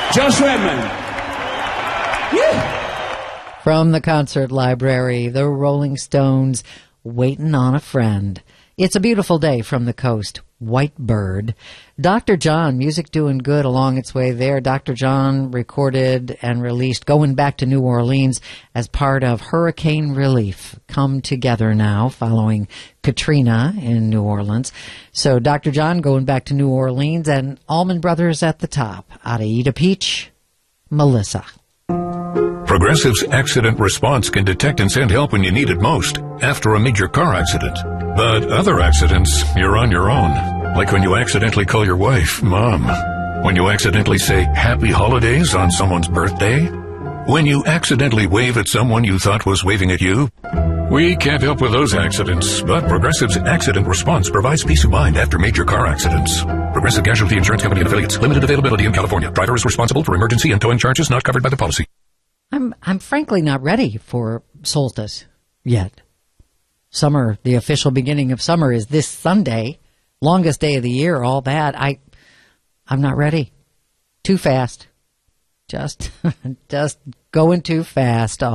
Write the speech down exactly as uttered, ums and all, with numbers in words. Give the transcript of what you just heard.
Josh Redman. Yeah. From the concert library, the Rolling Stones, Waiting on a Friend. It's a beautiful day from the coast. White Bird. Doctor John, music doing good along its way there. Doctor John recorded and released Going Back to New Orleans as part of Hurricane Relief. Come together now following Katrina in New Orleans. So Doctor John going back to New Orleans and Allman Brothers at the top. Ada Peach, Melissa. Progressive's accident response can detect and send help when you need it most after a major car accident. But other accidents, you're on your own. Like when you accidentally call your wife Mom. When you accidentally say Happy Holidays on someone's birthday. When you accidentally wave at someone you thought was waving at you. We can't help with those accidents, but Progressive's accident response provides peace of mind after major car accidents. Progressive Casualty Insurance Company and Affiliates. Limited availability in California. Driver is responsible for emergency and towing charges not covered by the policy. I'm I'm frankly not ready for solstice yet. Summer, the official beginning of summer is this Sunday, longest day of the year, all that. I I'm not ready. Too fast. Just just going too fast.